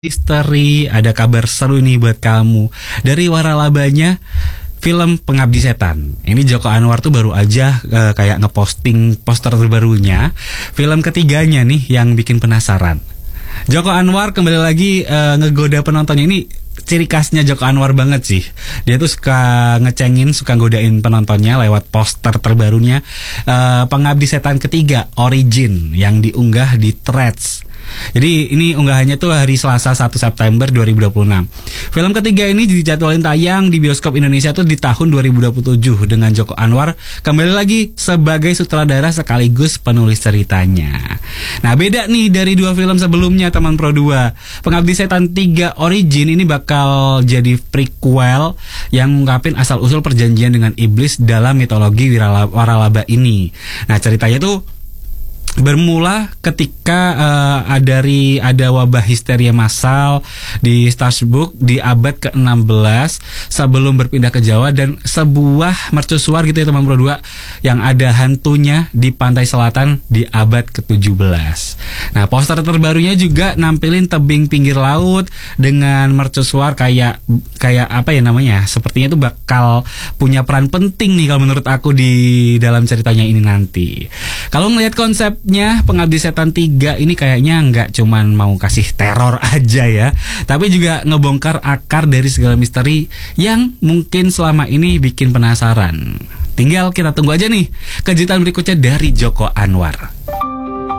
Misteri, ada kabar seru nih buat kamu. Dari waralabanya film Pengabdi Setan. Ini Joko Anwar tuh baru aja kayak ngeposting poster terbarunya. Film ketiganya nih yang bikin penasaran. Joko Anwar kembali lagi ngegoda penontonnya. Ini ciri khasnya Joko Anwar banget sih. Dia tuh suka ngecengin, suka godain penontonnya lewat poster terbarunya Pengabdi Setan ketiga Origin yang diunggah di Threads. Jadi ini unggahannya tuh hari Selasa 1 September 2026. Film ketiga ini dijadwalin tayang di bioskop Indonesia tuh di tahun 2027 dengan Joko Anwar kembali lagi sebagai sutradara sekaligus penulis ceritanya. Nah, beda nih dari dua film sebelumnya teman Pro 2. Pengabdi Setan 3 Origin ini bakal jadi prequel yang ngungkapin asal-usul perjanjian dengan iblis dalam mitologi waralaba ini. Nah, ceritanya tuh bermula ketika ada wabah histeria massal di Strasbourg di abad ke-16 sebelum berpindah ke Jawa, dan sebuah mercusuar gitu ya teman Pro 2 yang ada hantunya di pantai selatan di abad ke-17. Nah, poster terbarunya juga nampilin tebing pinggir laut dengan mercusuar kayak apa ya namanya? Sepertinya itu bakal punya peran penting nih kalau menurut aku di dalam ceritanya ini nanti. Kalau ngelihat konsep Pengabdi Setan 3 ini kayaknya nggak cuman mau kasih teror aja ya, tapi juga ngebongkar akar dari segala misteri yang mungkin selama ini bikin penasaran. Tinggal kita tunggu aja nih kejutan berikutnya dari Joko Anwar.